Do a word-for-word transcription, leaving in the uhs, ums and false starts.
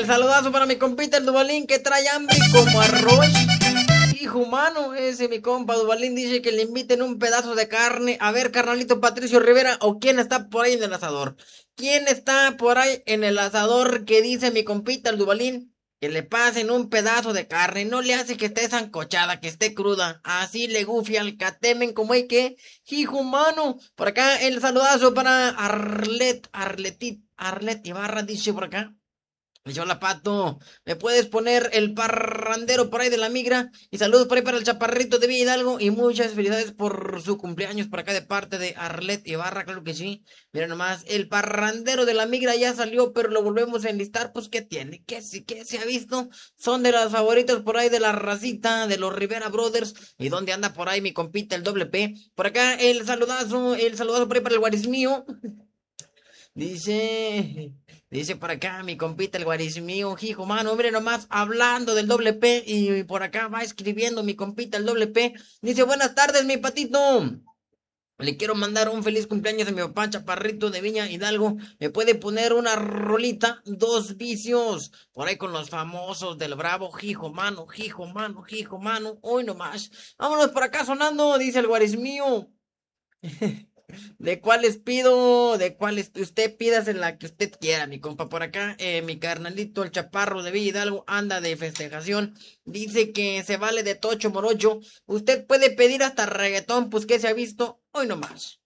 el saludazo para mi compita el Duvalín que trae hambre como arroz. Hijo humano, ese mi compa Duvalín dice que le inviten un pedazo de carne. A ver, carnalito Patricio Rivera, o quién está por ahí en el asador. ¿Quién está por ahí en el asador que dice mi compita el Duvalín? Que le pasen un pedazo de carne, no le hace que esté zancochada, que esté cruda. Así le gufia al catemen como hay que. Hijo humano, por acá el saludazo para Arlet, Arletit, Arlet Ibarra dice por acá. Dice, hola Pato, ¿me puedes poner el parrandero por ahí de la migra? Y saludos por ahí para el chaparrito de Villa Hidalgo y muchas felicidades por su cumpleaños por acá de parte de Arlet Ibarra, claro que sí. Mira nomás, el parrandero de la migra ya salió, pero lo volvemos a enlistar, pues ¿qué tiene? ¿Qué, sí, qué se ha visto? Son de las favoritas por ahí de la racita, de los Rivera Brothers. ¿Y dónde anda por ahí mi compita el doble P? Por acá el saludazo, el saludazo por ahí para el guarismío. Dice, dice por acá mi compita el guarismío, hijo mano, hombre nomás hablando del doble P y por acá va escribiendo mi compita el doble P. Dice, buenas tardes mi patito. Le quiero mandar un feliz cumpleaños a mi papá Chaparrito de Viña Hidalgo. ¿Me puede poner una rolita? Dos vicios. Por ahí con los famosos del Bravo. Hijo mano, hijo mano, hijo mano. Hoy nomás. Vámonos por acá sonando, dice el guarismío. ¿De cuáles pido? ¿De cuáles? Usted pídase la que usted quiera, mi compa. Por acá, eh, mi carnalito, el chaparro de Villa Hidalgo, anda de festejación. Dice que se vale de tocho morocho. Usted puede pedir hasta reggaetón, pues que se ha visto hoy nomás.